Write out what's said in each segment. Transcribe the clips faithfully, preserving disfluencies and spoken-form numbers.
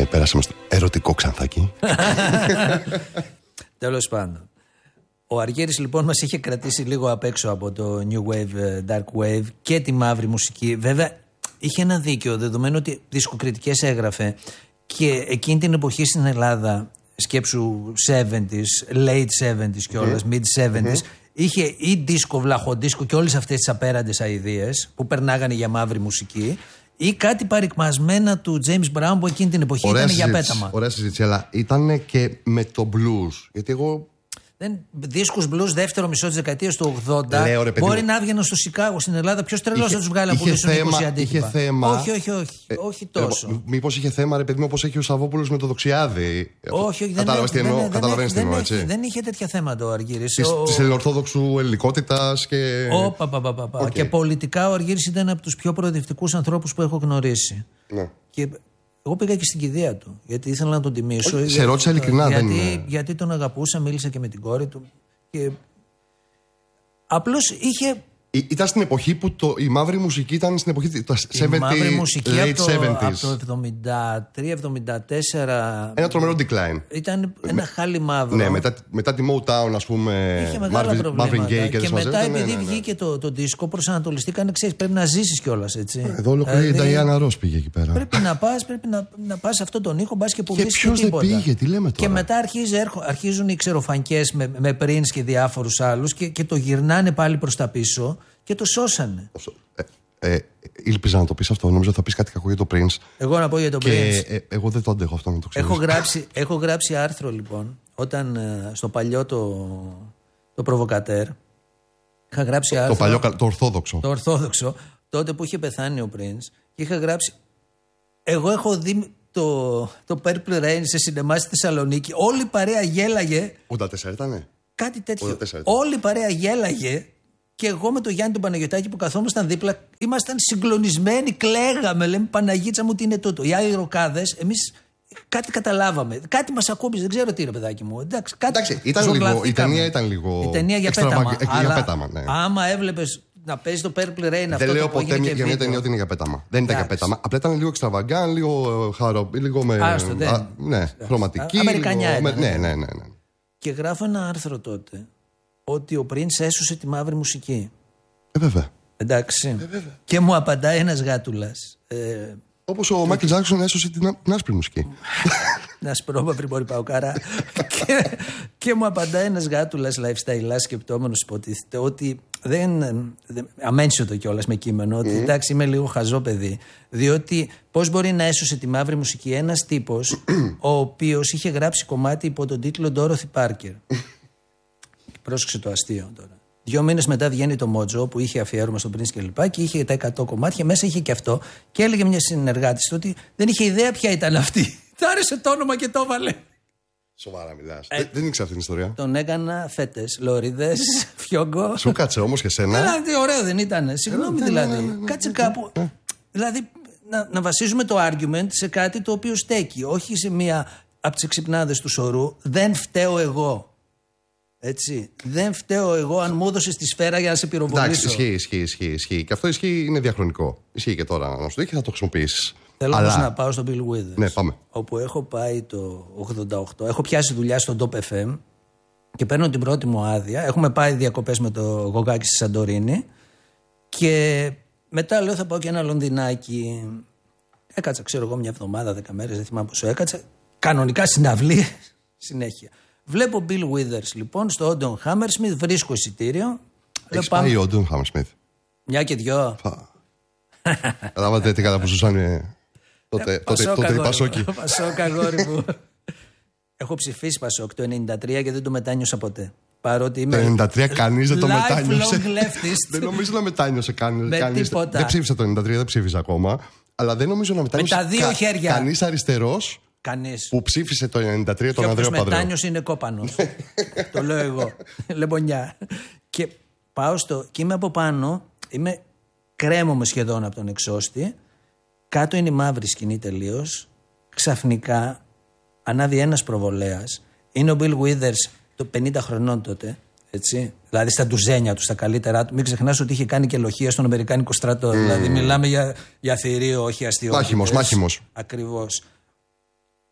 πέρασαμε στο ερωτικό Ξανθάκι. Τέλος πάντων. Ο Αργύρης λοιπόν μας είχε κρατήσει λίγο απ' έξω από το New Wave, Dark Wave και τη μαύρη μουσική. Βέβαια είχε ένα δίκιο, δεδομένου ότι δισκοκριτικές έγραφε και εκείνη την εποχή στην Ελλάδα, σκέψου εβδομήντα, late εβδομήντα κιόλας, mm. mid εβδομήντα, mm-hmm. είχε ή δίσκο, βλαχοδίσκο και όλες αυτές τις απέραντες αηδίες που περνάγανε για μαύρη μουσική, ή κάτι παρικμασμένα του James Brown που εκείνη την εποχή ήταν για πέταμα. Ωραία συζήτηση, αλλά ήταν και με το blues. Γιατί εγώ. Δεν, δίσκους blues δεύτερο μισό της δεκαετίας του ογδόντα. Λέω, ρε, μπορεί να έβγαιναν στο Σικάγο στην Ελλάδα. Ποιος τρελός θα τους βγάλει από πουλήσουν είκοσι αντίτυπα. Είχε θέμα. Όχι, όχι, όχι. Ε, όχι τόσο. Ε, μήπως είχε θέμα, ρε παιδί μου, όπως έχει ο Σαββόπουλος με το Δοξιάδη. Όχι, όχι. Κατάλαβες τι εννοώ, καταλαβαίνεις τι εννοώ, έτσι. Δεν είχε τέτοια θέματα ο Αργύρης. Της ελληνοορθόδοξου ελληνικότητας και. Όπα, πα, πα, πα, πα. Okay. Και πολιτικά ο Αργύρης ήταν από τους πιο προοδευτικούς ανθρώπους που έχω γνωρίσει. Ναι. Και εγώ πήγα και στην κηδεία του, γιατί ήθελα να τον τιμήσω. Σε ρώτησα ειλικρινά, γιατί, δεν είναι. Γιατί τον αγαπούσα, μίλησα και με την κόρη του. Και απλώς είχε. Ή, ήταν στην εποχή που το, η μαύρη μουσική ήταν στην εποχή. Το η εβδομήντα, μαύρη μουσική από το, από το εβδομήντα τρία εβδομήντα τέσσερα. Ένα τρομερό decline. Ήταν ένα χάλι μαύρο. Ναι, μετά, μετά τη Motown, ας πούμε. Είχε μεγάλα Marvin, προβλήματα. Marvin Gaye και, και μετά, επειδή ναι, ναι, ναι. βγήκε το, το δίσκο, προσανατολιστήκανε, ξέρεις, πρέπει να ζήσεις κιόλας, έτσι. Εδώ ολόκληρη η Νταϊάννα Ρος πήγε εκεί πέρα. Πρέπει να πας, πρέπει να, να πας αυτόν τον ήχο, μπας και πουλήσεις. Και ποιος δεν πήγε, τι λέμε τώρα. Και μετά αρχίζει, αρχίζουν οι ξεροφανκές με, με Prince και διάφορους άλλους και, και το γυρνάνε πάλι προς τα πίσω. Και το σώσανε. Ε, ε, ήλπιζα να το πεις αυτό. Νομίζω θα πεις κάτι κακό για το Prince. Εγώ να πω για το και, Prince. Ε, εγώ δεν το αντέχω αυτό να το ξέρω. Έχω γράψει, έχω γράψει άρθρο λοιπόν. Όταν ε, στο παλιό το, το προβοκατέρ. Είχα γράψει άρθρο. Το παλιό, το ορθόδοξο. Το ορθόδοξο. Τότε που είχε πεθάνει ο Prince. Και είχα γράψει. Εγώ έχω δει το, το Purple Rain σε σινεμά στη Θεσσαλονίκη. Όλη η παρέα γέλαγε. ογδόντα τέσσερα ήτανε. Κάτι τέτοιο. Όλη η παρέα γέλαγε. Και εγώ με τον Γιάννη τον Παναγιωτάκη που καθόμασταν δίπλα, ήμασταν συγκλονισμένοι, κλαίγαμε. Λέμε Παναγίτσα μου, τι είναι τούτο. Οι άλλοι ροκάδες, εμείς κάτι καταλάβαμε. Κάτι μας ακούμπησε, δεν ξέρω τι είναι, παιδάκι μου. Εντάξει, κάτι Εντάξει ήταν λίγο, η ταινία ήταν λίγο. Η ταινία για πέταμα. Αλλά, για πέταμα ναι. Άμα έβλεπες να παίζει το Purple Rain αυτό. Δεν λέω ποτέ για μια ταινία ότι είναι για πέταμα. Δεν ήταν για πέταμα. Απλά ήταν λίγο εξτραβαγκάν, λίγο χαρό, λίγο με. Άστο, δεν. Ναι, χρωματική. Αμερικανιά. Ναι, ναι, ναι. Και γράφω ένα άρθρο τότε ότι ο Prince έσωσε τη μαύρη μουσική. Ε, βέβαια. Εντάξει. Ε, βέβαια. Και μου απαντάει ένας γάτουλας. Ε, Όπως ο Μάικλ Τζάκσον έσωσε την, την άσπρη μουσική. Να σπρώμαυρη μπορεί πάω καρά. και, και μου απαντάει ένας γάτουλας lifestyle σκεπτόμενος υποτίθεται ότι δεν, δεν αμένσιο το κιόλας με κείμενο ότι mm. εντάξει είμαι λίγο χαζό παιδί, διότι πώς μπορεί να έσωσε τη μαύρη μουσική ένας τύπος ο οποίος είχε γράψει κομμάτι υπό τον τίτλο Dorothy Parker. Πρόσεξε το αστείο τώρα. Δύο μήνες μετά βγαίνει το Μότζο που είχε αφιέρωμα στον Prince και λοιπά και είχε τα εκατό κομμάτια, μέσα είχε και αυτό και έλεγε μια συνεργάτη ότι δεν είχε ιδέα ποια ήταν αυτή. Τ' άρεσε το όνομα και το έβαλε. Σοβαρά μιλάς. Ε, δεν, δεν ήξερα αυτή την ιστορία. Τον έκανα φέτες, λωρίδες, φιόγκο. Σου κάτσε όμως και σένα. Δηλαδή ωραίο δεν ήταν. Συγγνώμη δηλαδή. Κάτσε κάπου. Δηλαδή να, να βασίζουμε το argument σε κάτι το οποίο στέκει. Όχι σε μία από τις εξυπνάδες του σωρού. Δεν φταίω εγώ. Έτσι. Δεν φταίω εγώ αν μου έδωσε τη σφαίρα για να σε πυροβολήσω. Εντάξει, ισχύει, ισχύει, ισχύει, ισχύει. Και αυτό ισχύει, είναι διαχρονικό. Ισχύει και τώρα να σου το έχει και θα το χρησιμοποιήσει. Θέλω Αλλά... να πάω στον Bill Withers. Ναι, πάμε. Όπου έχω πάει το ογδόντα οκτώ. Έχω πιάσει δουλειά στον Top εφ εμ και παίρνω την πρώτη μου άδεια. Έχουμε πάει διακοπές με το Γογάκι στη Σαντορίνη. Και μετά λέω θα πάω και ένα Λονδινάκι. Έκατσα, ξέρω εγώ, μια εβδομάδα, δέκα μέρες, δεν θυμάμαι πόσο έκατσα. Κανονικά συναυλή. Συνέχεια. Βλέπω Bill Withers λοιπόν στο Odeon Hammersmith, βρίσκω εισιτήριο. Έχεις πάει ο Odeon Hammersmith? Μια και δυο. Κατάλαβατε τι καλά που ζούσαν τότε οι Πασόκοι. Πασόκ, αγόρι μου. Έχω ψηφίσει Πασόκ το ενενήντα τρία και δεν το μετάνιωσα ποτέ. Παρότι είμαι. Το ενενήντα τρία κανείς δεν το μετάνιωσε. Δεν νομίζω να μετάνιωσε κανείς. τίποτα. Δεν ψήφισα το ενενήντα τρία, δεν ψήφισα ακόμα. Αλλά δεν νομίζω να μετάνιωσε. Με τα δύο χέρια. Κανείς αριστερός. Κανείς. Που ψήφισε το ενενήντα τρία τον Ανδρέο Παδρέο. Ο μετάνιος είναι κόπανος. Το λέω εγώ. Λεμονιά. Και πάω στο. Και είμαι από πάνω. Είμαι κρέμομαι σχεδόν από τον εξώστη. Κάτω είναι η μαύρη σκηνή τελείως. Ξαφνικά ανάβει ένας προβολέας. Είναι ο Bill Withers το πενήντα χρονών τότε. Έτσι. Δηλαδή στα ντουζένια του, στα καλύτερά του. Μην ξεχνάς ότι είχε κάνει και λοχεία στον Αμερικάνικο στρατό. Mm. Δηλαδή μιλάμε για, για θηρίο, όχι αστείο. Μάχημος, μάχημος. Ακριβώς.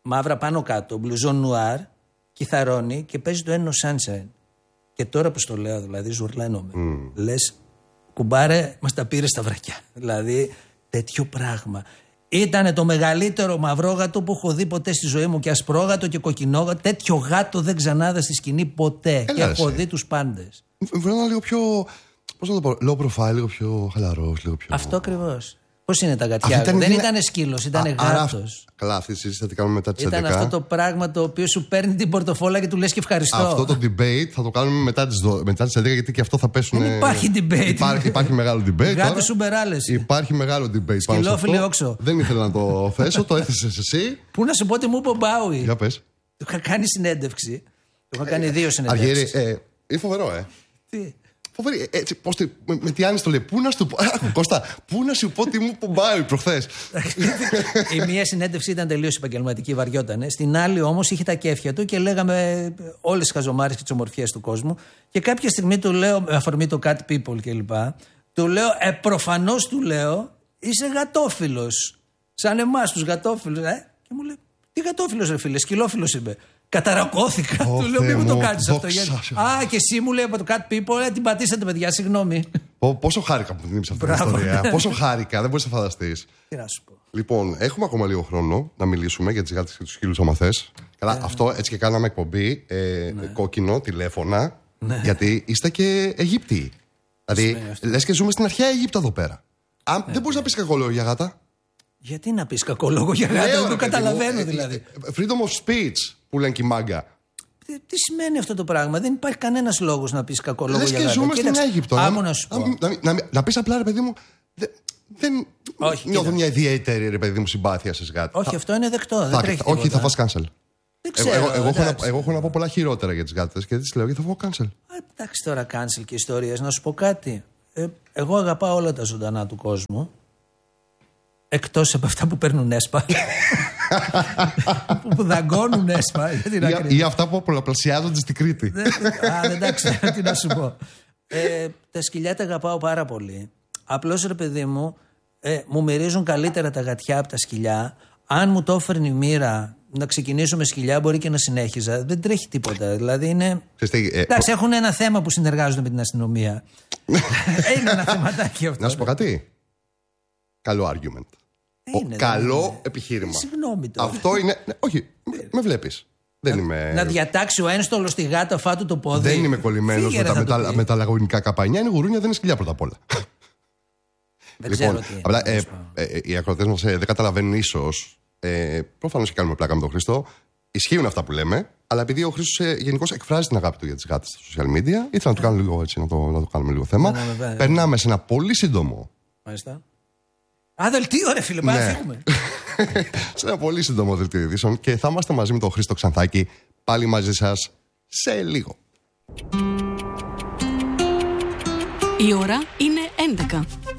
μαύρα πάνω κάτω, μπλουζόν νουάρ, κιθαρώνει και παίζει το End of Sunshine. Και τώρα που στο λέω, δηλαδή, ζουρλαίνομαι. Mm. Λες, κουμπάρε, μας τα πήρε στα βρακιά. Δηλαδή, τέτοιο πράγμα. Ήτανε το μεγαλύτερο μαυρόγατο που έχω δει ποτέ στη ζωή μου, και ασπρόγατο και κοκκινόγατο. Τέτοιο γάτο δεν ξανάδα στη σκηνή ποτέ. Έλα, και έχω δει τους πάντες. Βρω λίγο πιο. Πώς να το πω, low profile, λίγο πιο χαλαρός, λίγο πιο. Αυτό ακριβώς. Πώς είναι τα γατιά, ήταν, δεν ήταν σκύλος, ήταν γάτος. Καλά, αυτή τη συζήτηση θα την κάνουμε μετά τις έντεκα. Ήταν αυτό το πράγμα το οποίο σου παίρνει την πορτοφόλα και του λες και ευχαριστώ. Αυτό το debate θα το κάνουμε μετά τις, μετά τις έντεκα, γιατί και αυτό θα πέσουν. Δεν υπάρχει debate. Υπάρχει, υπάρχει μεγάλο debate. Γάτος σου μπεράλες. Υπάρχει μεγάλο debate. Σκυλόφιλοι όξο. Δεν ήθελα να το θέσω, το έθεσες εσύ. Πού να σου πω τι μου είπε ο Μπάουι. Για πες. Του είχα κάνει συνέντευξη. Του είχα κάνει δύο συνέντευξεις. Αργύρι, ε, είναι φοβερό, ε. Τι. Φοβερή, έτσι, πώς, με, με τι Άννη το λέει, πού να σου πω, Κώστα, πού να σου πω τι μου πομπάει προχθές. Η μία συνέντευξη ήταν τελείως επαγγελματική, βαριότανε. Στην άλλη όμως είχε τα κέφια του και λέγαμε όλες τις χαζομάρες και τις ομορφιές του κόσμου. Και κάποια στιγμή του λέω, με αφορμή το Cat People κλπ., του λέω, ε, προφανώς του λέω, είσαι γατόφιλος. Σαν εμάς τους γατόφιλους, ε. Και μου λέει, τι γατόφιλος, ρε φίλε, σκυλόφιλος είμαι. Καταρακώθηκα. Oh, του λέω, μην μου το μου, κάνεις αυτό. Γιατί... Α, και εσύ μου λέει από το Cat People, ε, την πατήσατε, παιδιά, συγγνώμη. Πόσο χάρηκα που την είπες αυτή την ιστορία. Πόσο χάρηκα, δεν μπορείς να φανταστείς. Τι να σου πω. Λοιπόν, έχουμε ακόμα λίγο χρόνο να μιλήσουμε για τις γάτες και τους σκύλους, άμα θες. Καλά, αυτό έτσι και κάναμε εκπομπή, ε, ναι. κόκκινο, τηλέφωνα, ναι. γιατί είστε και Αιγύπτιοι. Δηλαδή, λες και ζούμε στην αρχαία Αιγύπτο εδώ πέρα. Αν ναι, δεν μπορείς ναι. να πεις κακό λόγο για γάτα. Γιατί να πεις κακό λόγο για γάτα, δεν το καταλαβαίνω δηλαδή. Freedom of speech που λένε και η μάγκα. Τι, τι σημαίνει αυτό το πράγμα, δεν υπάρχει κανένας λόγος να πεις κακό λόγο λες για και γάτα. Ζούμε στην Αίγυπτο. Άμμο να σου πω. Να, να, να, να πεις απλά, ρε παιδί μου, δε, δεν όχι, νιώθω μια ιδιαίτερη, ρε παιδί μου, συμπάθεια στις γάτες. Όχι, θα, αυτό είναι δεκτό. Θα, δεν τρέχει όχι, τίποτα. θα φας cancel. Δεν ξέρω. Εγώ, εγώ, έχω να, εγώ έχω να πω πολλά χειρότερα για τις γάτες και τις λέω γιατί θα φάω cancel. Εντάξει τώρα, cancel και ιστορίες. Να σου πω κάτι. Ε, εγώ αγαπάω όλα τα ζωντανά του κόσμου. Εκτός από αυτά που παίρνουν έσπα. που δαγκώνουν έσπα. Ή, ή αυτά που πολλαπλασιάζονται στην Κρήτη. Α, δεν τα ξέρω τι να σου πω. Ε, τα σκυλιά τα αγαπάω πάρα πολύ. Απλώς, ρε παιδί μου, ε, μου μυρίζουν καλύτερα τα γατιά από τα σκυλιά. Αν μου το έφερνε η μοίρα να ξεκινήσω με σκυλιά, μπορεί και να συνέχιζα. Δεν τρέχει τίποτα. Δηλαδή είναι. Ε, εντάξει, έχουν ένα θέμα που συνεργάζονται με την αστυνομία. Είναι ένα θεματάκι αυτό. Να σου πω κάτι. Καλό argument. Είναι, καλό είναι. επιχείρημα. Συγγνώμη τώρα. Αυτό είναι. Ναι, όχι, με βλέπεις. Δεν να, είμαι... να διατάξει ο ένστολος στη γάτα, φάτου το πόδι. Δεν είμαι κολλημένος με, με, τα, με τα λαγωνικά καπανιά. Είναι γουρούνια, δεν είναι σκυλιά πρώτα απ' όλα. Δεν λοιπόν, ξέρω τι απλά, ε, ε, ε, οι ακροατές μας ε, δεν καταλαβαίνουν ίσως. Ε, προφανώς και κάνουμε πλάκα με τον Χριστό. Ισχύουν αυτά που λέμε. Αλλά επειδή ο Χρήστος ε, γενικώς εκφράζει την αγάπη του για τις γάτες στα social media, ήθελα να το κάνω λίγο έτσι, να το, να το κάνουμε λίγο θέμα. Ναι, ναι, ναι, περνάμε σε ένα πολύ σύντομο. Μάλιστα. Α, δελτίο, ρε φίλε, πάμε να φύγουμε. Σε ένα πολύ σύντομο δελτίο ειδήσεων και θα είμαστε μαζί με τον Χρήστο Ξανθάκη πάλι μαζί σας σε λίγο. Η ώρα είναι έντεκα.